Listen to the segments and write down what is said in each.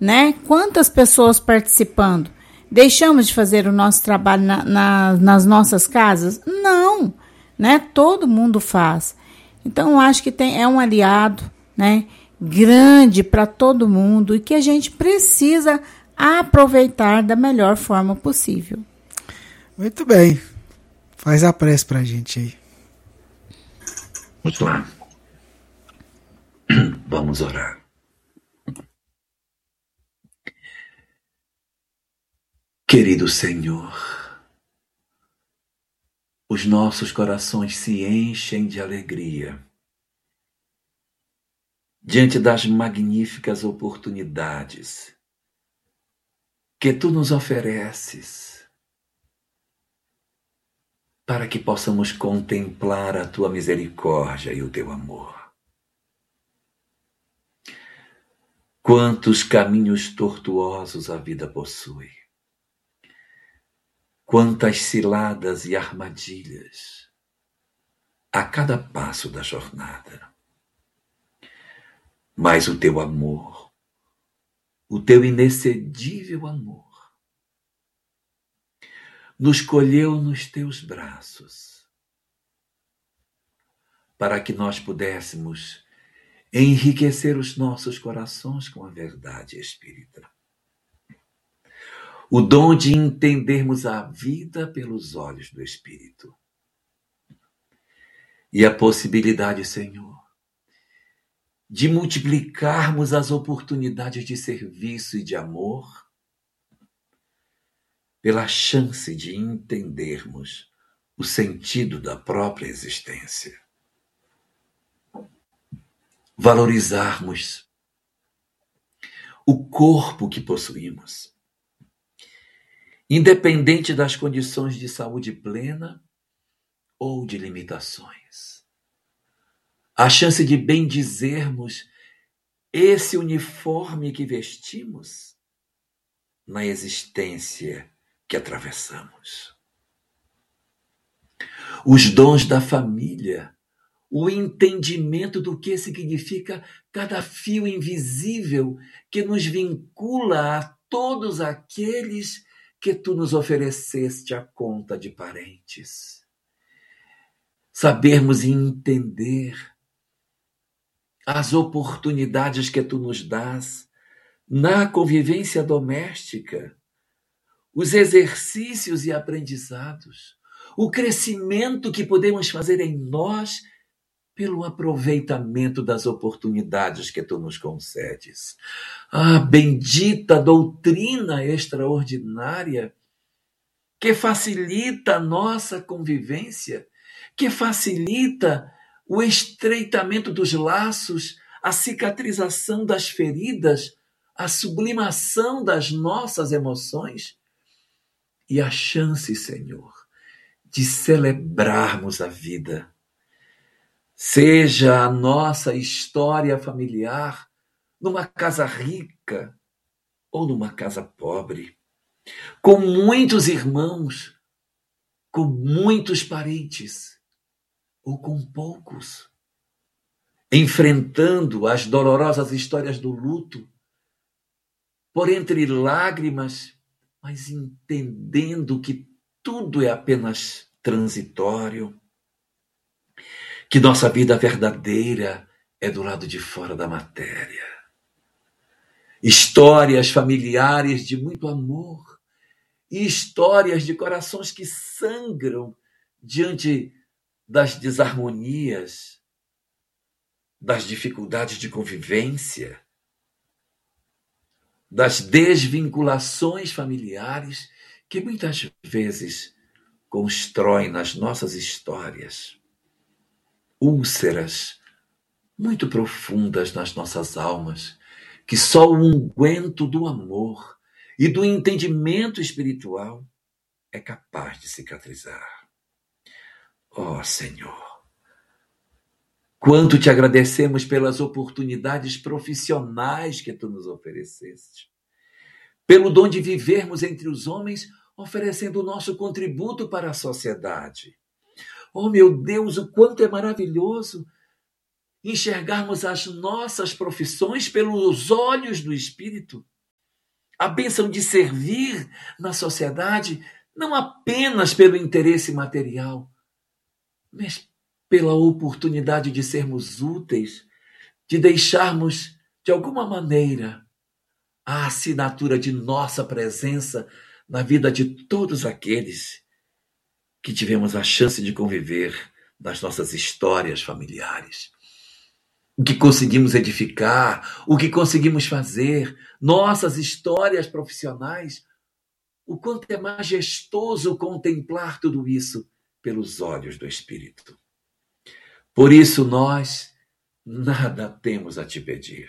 né? Quantas pessoas participando? Deixamos de fazer o nosso trabalho nas nossas casas? Não, né? Todo mundo faz. Então, eu acho que é um aliado, né, grande para todo mundo e que a gente precisa aproveitar da melhor forma possível. Muito bem. Faz a prece para a gente aí. Vamos lá. Vamos orar. Querido Senhor, os nossos corações se enchem de alegria diante das magníficas oportunidades que Tu nos ofereces para que possamos contemplar a Tua misericórdia e o Teu amor. Quantos caminhos tortuosos a vida possui. Quantas ciladas e armadilhas a cada passo da jornada. Mas o Teu amor, o Teu inexcedível amor, nos colheu nos Teus braços para que nós pudéssemos enriquecer os nossos corações com a verdade espírita. O dom de entendermos a vida pelos olhos do Espírito. E a possibilidade, Senhor, de multiplicarmos as oportunidades de serviço e de amor pela chance de entendermos o sentido da própria existência. Valorizarmos o corpo que possuímos, independente das condições de saúde plena ou de limitações. A chance de bendizermos esse uniforme que vestimos na existência que atravessamos. Os dons da família, o entendimento do que significa cada fio invisível que nos vincula a todos aqueles que Tu nos ofereceste à conta de parentes. Sabermos e entender as oportunidades que Tu nos dás na convivência doméstica, os exercícios e aprendizados, o crescimento que podemos fazer em nós pelo aproveitamento das oportunidades que Tu nos concedes. Ah, bendita doutrina extraordinária que facilita a nossa convivência, que facilita o estreitamento dos laços, a cicatrização das feridas, a sublimação das nossas emoções e a chance, Senhor, de celebrarmos a vida. Seja a nossa história familiar numa casa rica ou numa casa pobre, com muitos irmãos, com muitos parentes ou com poucos, enfrentando as dolorosas histórias do luto, por entre lágrimas, mas entendendo que tudo é apenas transitório, que nossa vida verdadeira é do lado de fora da matéria. Histórias familiares de muito amor e histórias de corações que sangram diante das desarmonias, das dificuldades de convivência, das desvinculações familiares que muitas vezes constroem nas nossas histórias úlceras muito profundas nas nossas almas, que só o unguento do amor e do entendimento espiritual é capaz de cicatrizar. Ó Senhor, quanto te agradecemos pelas oportunidades profissionais que Tu nos ofereceste, pelo dom de vivermos entre os homens, oferecendo o nosso contributo para a sociedade. Oh, meu Deus, o quanto é maravilhoso enxergarmos as nossas profissões pelos olhos do Espírito a bênção de servir na sociedade, não apenas pelo interesse material, mas pela oportunidade de sermos úteis, de deixarmos, de alguma maneira, a assinatura de nossa presença na vida de todos aqueles que tivemos a chance de conviver nas nossas histórias familiares. O que conseguimos edificar, o que conseguimos fazer, nossas histórias profissionais, o quanto é majestoso contemplar tudo isso pelos olhos do Espírito. Por isso nós nada temos a te pedir.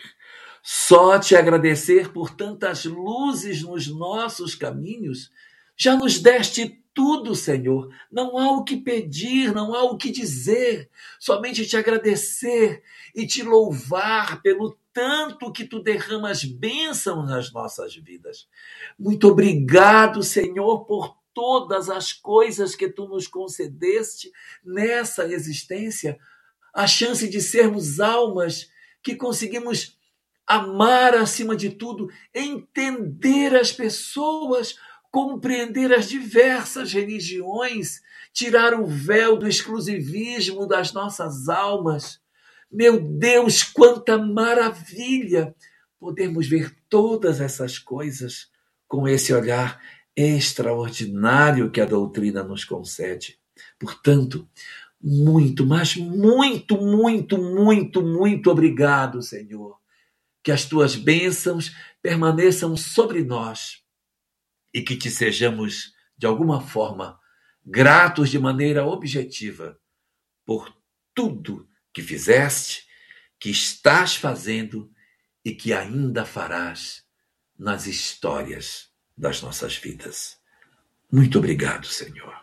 Só te agradecer por tantas luzes nos nossos caminhos. Já nos deste tudo, Senhor. Não há o que pedir, não há o que dizer. Somente te agradecer e te louvar pelo tanto que tu derramas bênçãos nas nossas vidas. Muito obrigado, Senhor, por todas as coisas que tu nos concedeste nessa existência. A chance de sermos almas que conseguimos amar acima de tudo, entender as pessoas, compreender as diversas religiões, tirar o véu do exclusivismo das nossas almas. Meu Deus, quanta maravilha podermos ver todas essas coisas com esse olhar extraordinário que a doutrina nos concede. Portanto, muito, mas muito, muito, muito, muito obrigado, Senhor. Que as tuas bênçãos permaneçam sobre nós e que te sejamos, de alguma forma, gratos de maneira objetiva por tudo que fizeste, que estás fazendo e que ainda farás nas histórias das nossas vidas. Muito obrigado, Senhor.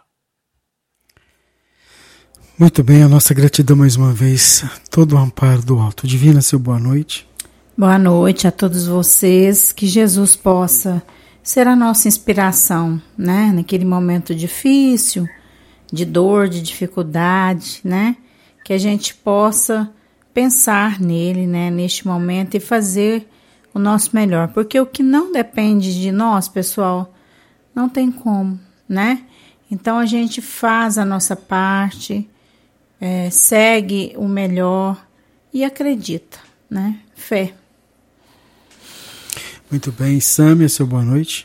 Muito bem, a nossa gratidão mais uma vez, todo o amparo do alto. Divina, seu boa noite. Boa noite a todos vocês, que Jesus possa ser a nossa inspiração, né? Naquele momento difícil, de dor, de dificuldade, né? Que a gente possa pensar nele, né? Neste momento e fazer o nosso melhor, porque o que não depende de nós, pessoal, não tem como, né? Então a gente faz a nossa parte, segue o melhor e acredita, né? Fé. Muito bem, Sâmia, seu boa noite.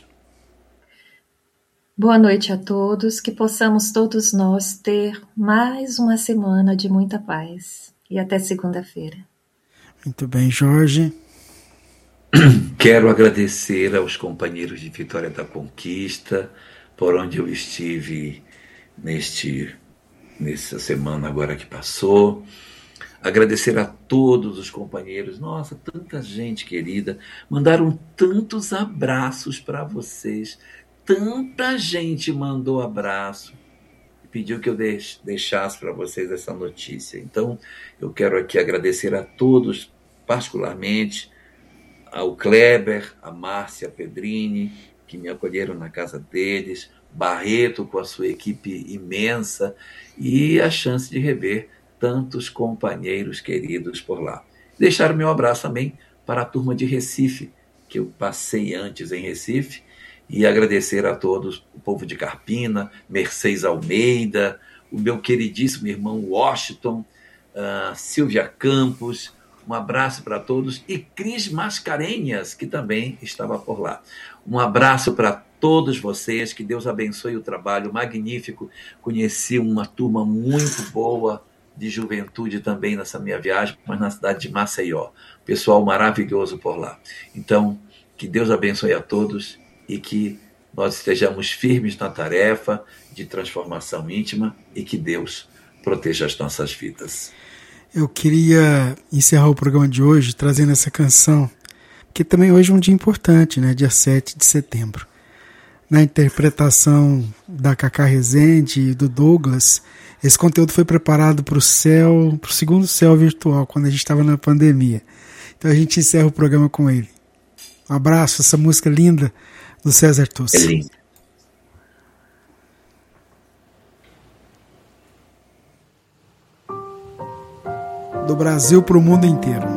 Boa noite a todos, que possamos todos nós ter mais uma semana de muita paz. E até segunda-feira. Muito bem, Jorge. Quero agradecer aos companheiros de Vitória da Conquista, por onde eu estive nessa semana agora que passou. Agradecer a todos os companheiros. Nossa, tanta gente querida. Mandaram tantos abraços para vocês. Tanta gente mandou abraço. E pediu que eu deixasse para vocês essa notícia. Então, eu quero aqui agradecer a todos, particularmente ao Kleber, a Márcia Pedrini, que me acolheram na casa deles, Barreto com a sua equipe imensa e a chance de rever tantos companheiros queridos por lá. Deixar o meu abraço também para a turma de Recife, que eu passei antes em Recife, e agradecer a todos, o povo de Carpina, Mercedes Almeida, o meu queridíssimo irmão Washington, Silvia Campos, um abraço para todos, e Cris Mascarenhas, que também estava por lá. Um abraço para todos vocês, que Deus abençoe o trabalho magnífico. Conheci uma turma muito boa de juventude também nessa minha viagem, mas na cidade de Maceió. Pessoal maravilhoso por lá. Então, que Deus abençoe a todos e que nós estejamos firmes na tarefa de transformação íntima e que Deus proteja as nossas vidas. Eu queria encerrar o programa de hoje trazendo essa canção, que também hoje é um dia importante, né? Dia 7 de setembro. Na interpretação da Cacá Rezende e do Douglas, esse conteúdo foi preparado para o segundo céu virtual, quando a gente estava na pandemia. Então a gente encerra o programa com ele. Um abraço, essa música linda do César Tussa. É lindo. Do Brasil para o mundo inteiro.